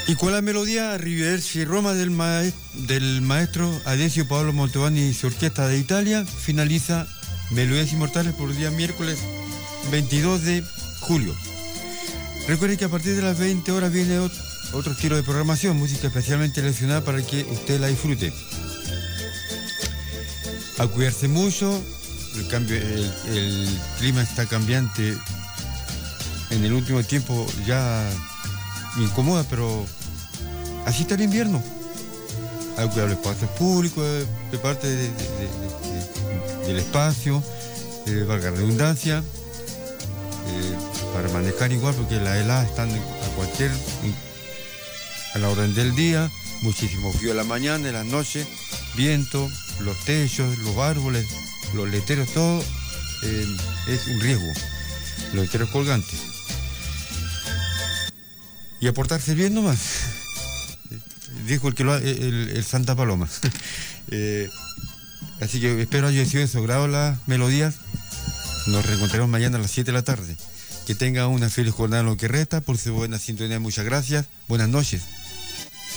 Y con la melodía Arrivederci Roma del maestro Adesio Paolo Montovani y su orquesta de Italia, finaliza Melodías Inmortales por el día miércoles 22 de julio. Recuerde que a partir de las 20 horas viene otro estilo de programación, música especialmente seleccionada para que usted la disfrute. A cuidarse mucho, el clima está cambiante. En el último tiempo ya me incomoda, pero así está el invierno. Hay que cuidar los espacios públicos, de parte del espacio, valga la redundancia, para manejar igual, porque las heladas están a la orden del día, muchísimo frío en la mañana, en la noche, viento, los techos, los árboles, los letreros, todo es un riesgo, los letreros colgantes. Y a portarse bien nomás, dijo el Santa Paloma. Así que espero haya sido de su agrado las melodías. Nos reencontraremos mañana a las 7 de la tarde. Que tenga una feliz jornada en lo que resta, por su buena sintonía, muchas gracias. Buenas noches.